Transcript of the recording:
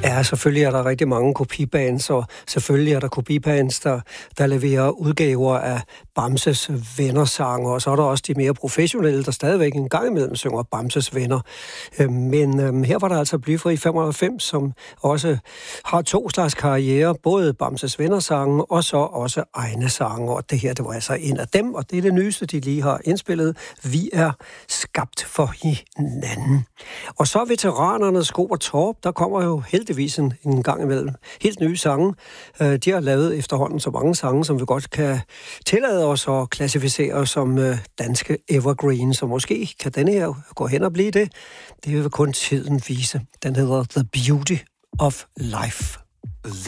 Ja, selvfølgelig er der rigtig mange kopibands, og selvfølgelig er der kopibands, der leverer udgaver af Bamses Venner-sange, og så er der også de mere professionelle, der stadigvæk en gang imellem synger Bamses Venner. Men her var der altså Blyfri 95, som også har 2 slags karriere, både Bamses Venner-sange og så også egne sange, og det her, det var altså en af dem, og det er det nyeste, de lige har indspillet. Vi er skabt for hinanden. Og så veteranerne Sko og Torp, der kommer jo heldigvis en gang imellem helt nye sange. De har lavet efterhånden så mange sange, som vi godt kan tillade os at klassificere som danske evergreen, så måske kan denne her gå hen og blive det. Det vil kun tiden vise. Den hedder The Beauty of Life.